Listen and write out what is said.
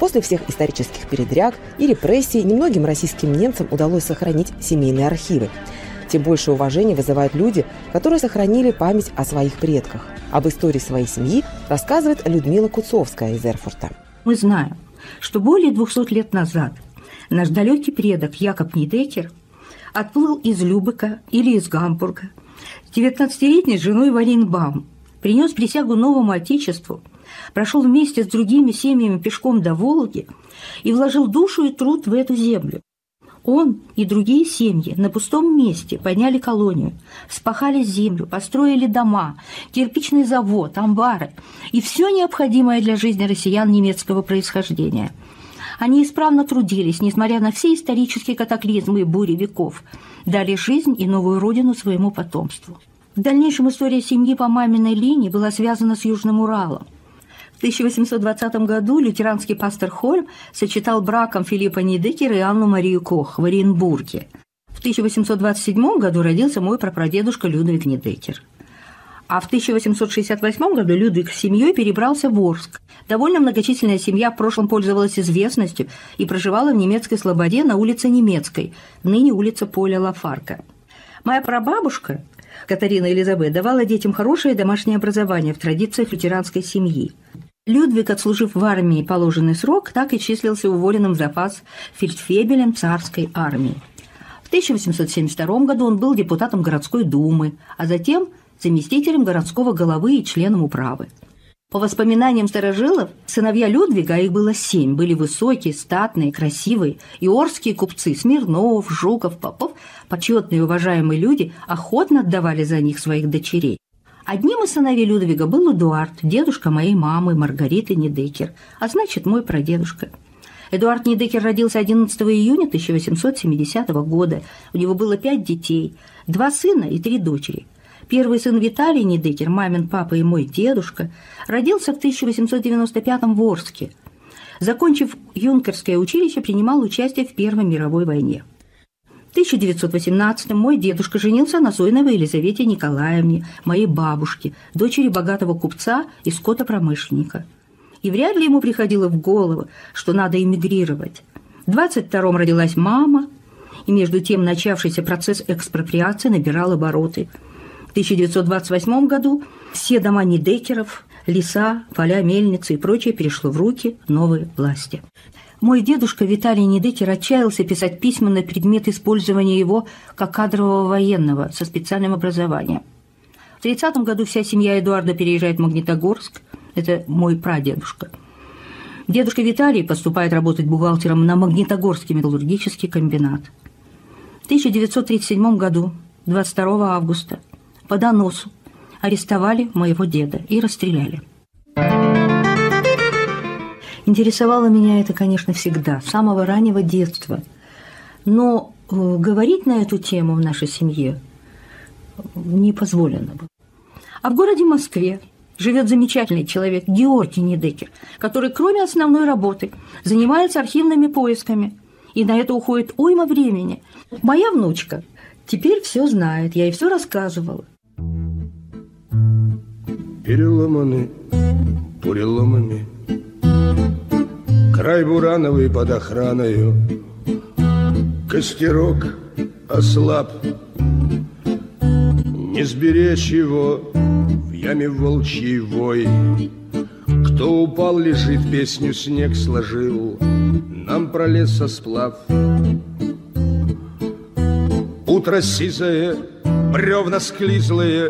После всех исторических передряг и репрессий немногим российским немцам удалось сохранить семейные архивы. Тем больше уважения вызывают люди, которые сохранили память о своих предках. Об истории своей семьи рассказывает Людмила Куцовская из Эрфурта. Мы знаем, что более 200 лет назад наш далекий предок Якоб Нидекер отплыл из Любека или из Гамбурга с 19-летней женой Валенбаум, принес присягу новому отечеству, прошел вместе с другими семьями пешком до Волги и вложил душу и труд в эту землю. Он и другие семьи на пустом месте подняли колонию, вспахали землю, построили дома, кирпичный завод, амбары и все необходимое для жизни россиян немецкого происхождения. Они исправно трудились, несмотря на все исторические катаклизмы и бури веков, дали жизнь и новую родину своему потомству. В дальнейшем история семьи по маминой линии была связана с Южным Уралом. В 1820 году лютеранский пастор Хольм сочетал браком Филиппа Нидекера и Анну Марию Кох в Оренбурге. В 1827 году родился мой прапрадедушка Людвиг Нидекер. А в 1868 году Людвиг с семьей перебрался в Орск. Довольно многочисленная семья в прошлом пользовалась известностью и проживала в немецкой слободе на улице Немецкой, ныне улица Поля Лафарка. Моя прабабушка Катарина Элизабет давала детям хорошее домашнее образование в традициях лютеранской семьи. Людвиг, отслужив в армии положенный срок, так и числился уволенным в запас фельдфебелем царской армии. В 1872 году он был депутатом городской думы, а затем заместителем городского головы и членом управы. По воспоминаниям старожилов, сыновья Людвига, а их было 7, были высокие, статные, красивые, и орские купцы Смирнов, Жуков, Попов, почетные и уважаемые люди, охотно отдавали за них своих дочерей. Одним из сыновей Людвига был Эдуард, дедушка моей мамы Маргариты Нидекер, а значит, мой прадедушка. Эдуард Нидекер родился 11 июня 1870 года. У него было 5 детей, 2 сына и 3 дочери. Первый сын Виталий Нидекер, мамин папа и мой дедушка, родился в 1895 в Орске. Закончив юнкерское училище, принимал участие в Первой мировой войне. В 1918 мой дедушка женился на Зойновой Елизавете Николаевне, моей бабушке, дочери богатого купца и скотопромышленника. И вряд ли ему приходило в голову, что надо эмигрировать. В 22-м родилась мама, и между тем начавшийся процесс экспроприации набирал обороты. В 1928 году все дома Нидекеров, леса, поля, мельницы и прочее перешло в руки новой власти. Мой дедушка Виталий Нидекер отчаялся писать письма на предмет использования его как кадрового военного со специальным образованием. В 30 году вся семья Эдуарда переезжает в Магнитогорск. Это мой прадедушка. Дедушка Виталий поступает работать бухгалтером на Магнитогорский металлургический комбинат. В 1937 году, 22 августа, по доносу арестовали моего деда и расстреляли. Интересовало меня это, конечно, всегда, с самого раннего детства. Но говорить на эту тему в нашей семье не позволено было. А в городе Москве живет замечательный человек Георгий Нидекер, который, кроме основной работы, занимается архивными поисками. И на это уходит уйма времени. Моя внучка теперь все знает, я ей все рассказывала. Переломаны буреломами, край бурановый под охраною, костерок ослаб, не сберечь его в яме волчьей вой. Кто упал, лежит, песню снег сложил, нам про лесосплав. Утро сизое, бревна склизлые,